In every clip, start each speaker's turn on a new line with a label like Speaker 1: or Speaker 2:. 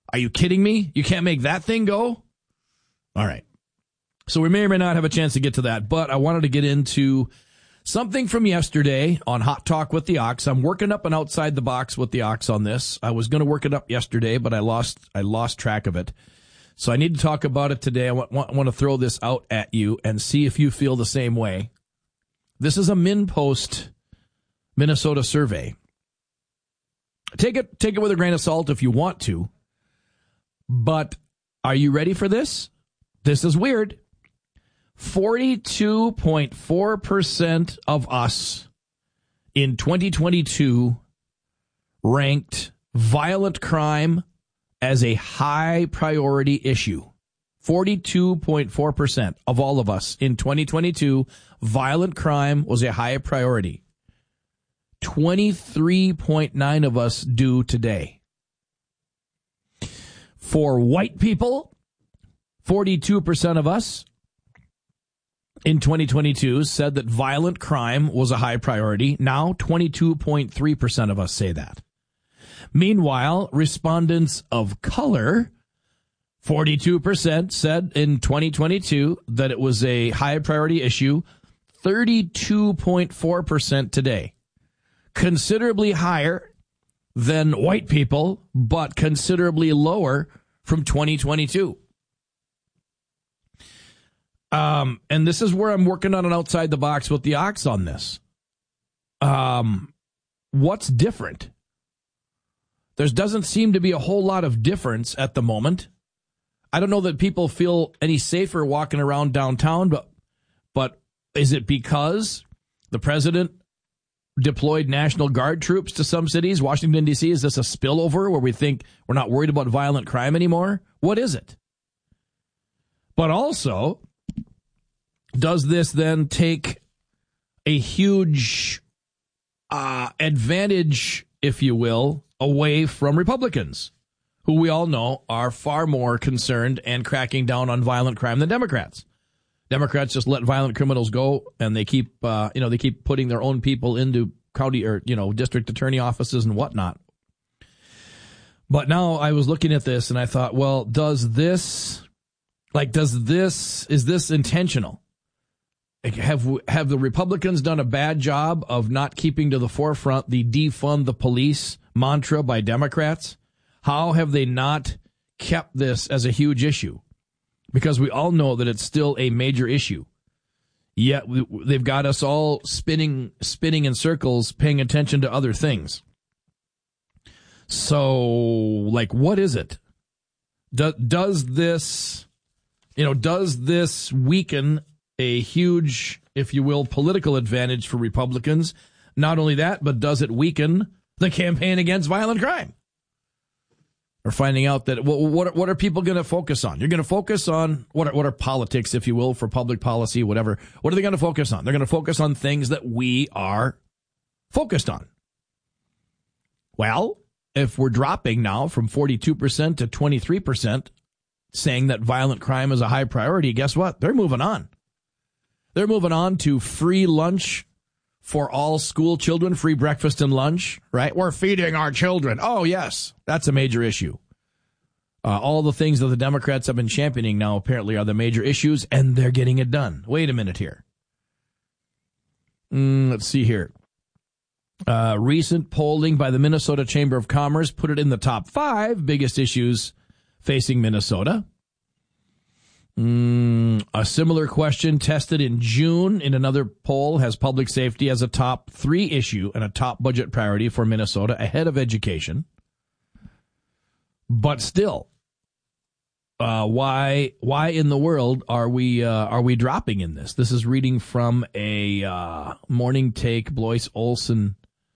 Speaker 1: Are you kidding me? You can't make that thing go? All right. So we may or may not have a chance to get to that, but I wanted to get into something from yesterday on Hot Talk with the Ox. I'm working up and outside the box with the Ox on this. I was going to work it up yesterday, but I lost track of it. So I need to talk about it today. I want to throw this out at you and see if you feel the same way. This is a MinnPost Minnesota survey. Take it with a grain of salt if you want to. But are you ready for this? This is weird. 42.4% of us in 2022 ranked violent crime as a high priority issue. 42.4% of all of us in 2022, violent crime was a high priority. 23.9% of us do today. For white people, 42% of us in 2022 said that violent crime was a high priority. Now, 22.3% of us say that. Meanwhile, respondents of color, 42% said in 2022 that it was a high priority issue. 32.4% today. Considerably higher than white people, but considerably lower from 2022. And this is where I'm working on an outside the box with the Ox on this. What's different? There doesn't seem to be a whole lot of difference at the moment. I don't know that people feel any safer walking around downtown, but is it because the president deployed National Guard troops to some cities? Washington, D.C., is this a spillover where we think we're not worried about violent crime anymore? What is it? But also, does this then take a huge advantage, if you will, away from Republicans, who we all know are far more concerned and cracking down on violent crime than Democrats? Democrats just let violent criminals go, and they keep putting their own people into county or district attorney offices and whatnot. But now I was looking at this and I thought, well, is this intentional? Have the Republicans done a bad job of not keeping to the forefront the defund the police mantra by Democrats? How have they not kept this as a huge issue? Because we all know that it's still a major issue. Yet they've got us all spinning in circles, paying attention to other things. So, what is it? Does this weaken a huge, if you will, political advantage for Republicans? Not only that, but does it weaken the campaign against violent crime? We're finding out that what are people going to focus on? You're going to focus on what are politics, if you will, for public policy, whatever. What are they going to focus on? They're going to focus on things that we are focused on. Well, if we're dropping now from 42% to 23%, saying that violent crime is a high priority, guess what? They're moving on. They're moving on to free lunch for all school children, free breakfast and lunch, right? We're feeding our children. Oh, yes, that's a major issue. All the things that the Democrats have been championing now apparently are the major issues, and they're getting it done. Wait a minute here. Let's see here. Recent polling by the Minnesota Chamber of Commerce put it in the top 5 biggest issues facing Minnesota. A similar question tested in June in another poll has public safety as a top 3 issue and a top budget priority for Minnesota, ahead of education. But still, why in the world are we dropping in this? This is reading from a Morning Take Blois Olson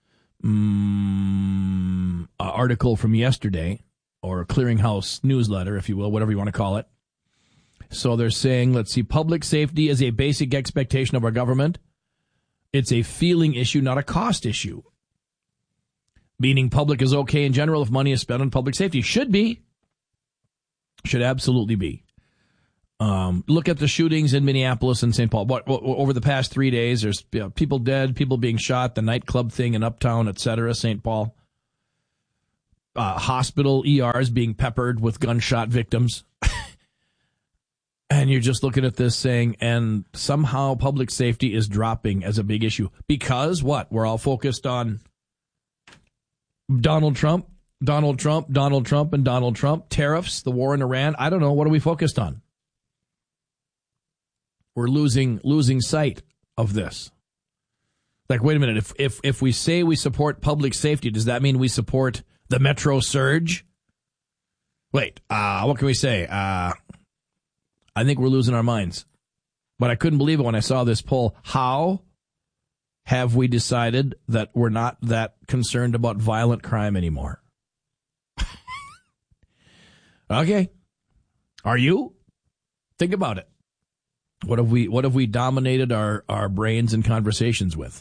Speaker 1: article from yesterday, or a Clearinghouse newsletter, if you will, whatever you want to call it. So they're saying, let's see, public safety is a basic expectation of our government. It's a feeling issue, not a cost issue. Meaning public is okay in general if money is spent on public safety. Should be. Should absolutely be. Look at the shootings in Minneapolis and St. Paul. Over the past 3 days, there's people dead, people being shot, the nightclub thing in Uptown, etc., St. Paul. hospital ERs being peppered with gunshot victims. And you're just looking at this saying, and somehow public safety is dropping as a big issue. Because what? We're all focused on Donald Trump, and Donald Trump, tariffs, the war in Iran. I don't know. What are we focused on? We're losing sight of this. Like, wait a minute. If we say we support public safety, does that mean we support the Metro surge? Wait, what can we say? I think we're losing our minds. But I couldn't believe it when I saw this poll. How have we decided that we're not that concerned about violent crime anymore? Okay. Are you? Think about it. What have we dominated our brains and conversations with?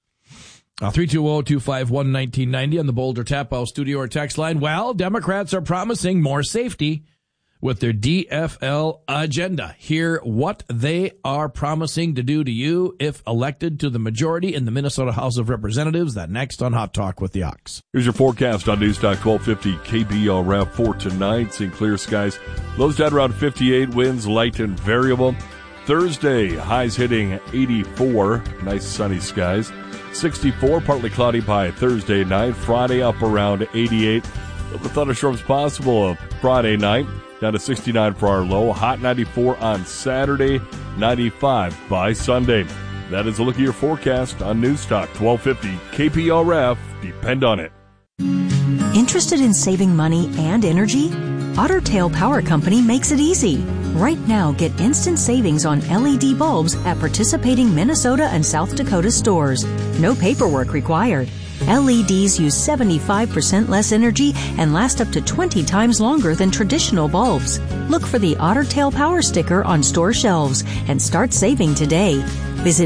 Speaker 1: 320-251-1990 on the Boulder Tap House studio or text line. Well, Democrats are promising more safety with their DFL agenda. Hear what they are promising to do to you if elected to the majority in the Minnesota House of Representatives. That next on Hot Talk with the Ox.
Speaker 2: Here's your forecast on Newstalk 1250 KBLRAP for tonight. Seeing clear skies. Lows down around 58, winds light and variable. Thursday, highs hitting 84. Nice sunny skies. 64, partly cloudy by Thursday night. Friday up around 88. A little thunderstorms possible Friday night. Down to 69 for our low. Hot 94 on Saturday. 95 by Sunday. That is a look at your forecast on Newstalk 1250 KPRF. Depend on it.
Speaker 3: Interested in saving money and energy? Otter Tail Power Company makes it easy. Right now, get instant savings on LED bulbs at participating Minnesota and South Dakota stores. No paperwork required. LEDs use 75% less energy and last up to 20 times longer than traditional bulbs. Look for the Otter Tail Power sticker on store shelves and start saving today. Visit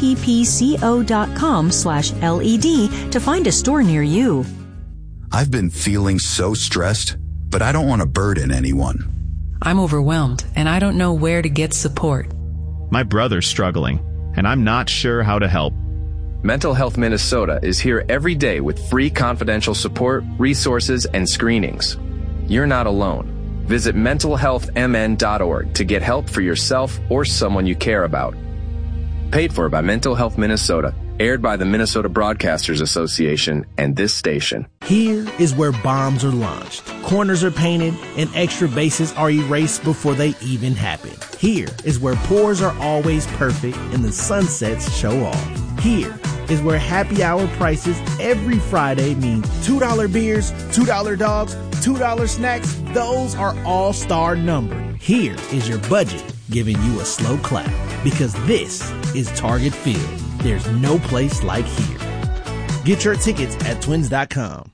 Speaker 3: otpco.com/LED to find a store near you.
Speaker 4: I've been feeling so stressed, but I don't want to burden anyone.
Speaker 5: I'm overwhelmed, and I don't know where to get support.
Speaker 6: My brother's struggling, and I'm not sure how to help.
Speaker 7: Mental Health Minnesota is here every day with free confidential support, resources, and screenings. You're not alone. Visit mentalhealthmn.org to get help for yourself or someone you care about. Paid for by Mental Health Minnesota. Aired by the Minnesota Broadcasters Association and this station.
Speaker 8: Here is where bombs are launched, corners are painted, and extra bases are erased before they even happen. Here is where pours are always perfect and the sunsets show off. Here is where happy hour prices every Friday mean $2 beers, $2 dogs, $2 snacks. Those are all-star numbered. Here is your budget giving you a slow clap because this is Target Field. There's no place like here. Get your tickets at twins.com.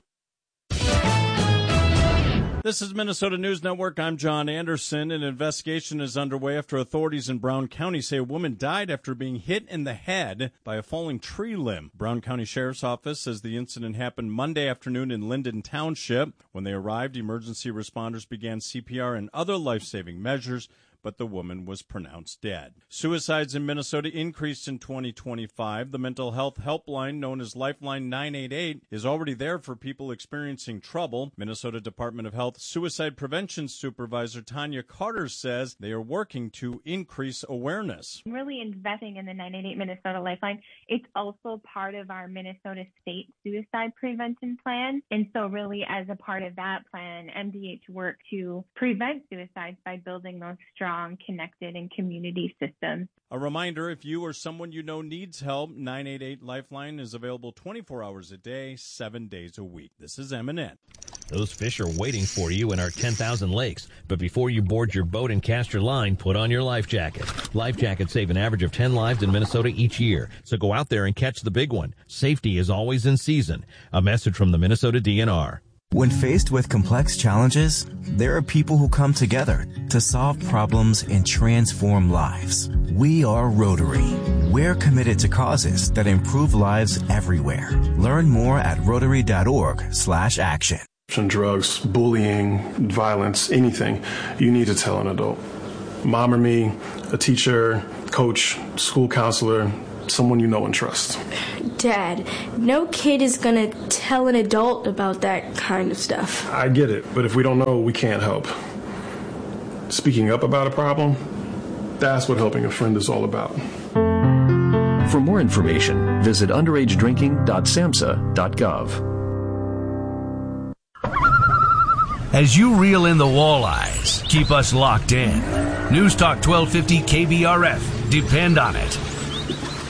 Speaker 9: This is Minnesota News Network. I'm John Anderson. An investigation is underway after authorities in Brown County say a woman died after being hit in the head by a falling tree limb. Brown County Sheriff's Office says the incident happened Monday afternoon in Linden Township. When they arrived, emergency responders began CPR and other life-saving measures, but the woman was pronounced dead. Suicides in Minnesota increased in 2025. The mental health helpline known as Lifeline 988 is already there for people experiencing trouble. Minnesota Department of Health Suicide Prevention Supervisor Tanya Carter says they are working to increase awareness.
Speaker 10: Really investing in the 988 Minnesota Lifeline. It's also part of our Minnesota State Suicide Prevention Plan. And so really as a part of that plan, MDH work to prevent suicides by building those strong, connected, and community systems.
Speaker 9: A reminder, if you or someone you know needs help, 988 Lifeline is available 24 hours a day, 7 days a week. This is MNN.
Speaker 11: Those fish are waiting for you in our 10,000 lakes. But before you board your boat and cast your line, put on your life jacket. Life jackets save an average of 10 lives in Minnesota each year. So go out there and catch the big one. Safety is always in season. A message from the Minnesota DNR.
Speaker 12: When faced with complex challenges, there are people who come together to solve problems and transform lives. We are Rotary. We're committed to causes that improve lives everywhere. Learn more at rotary.org/action.
Speaker 13: Drugs, bullying, violence, anything, you need to tell an adult. Mom or me, a teacher, coach, school counselor, someone you know and trust.
Speaker 14: Dad, no kid is gonna tell an adult about that kind of stuff.
Speaker 13: I get it, but if we don't know, we can't help. Speaking up about a problem, that's what helping a friend is all about.
Speaker 15: For more information, visit underagedrinking.samhsa.gov.
Speaker 16: As you reel in the walleyes, keep us locked in. News Talk 1250 KBRF. Depend on it.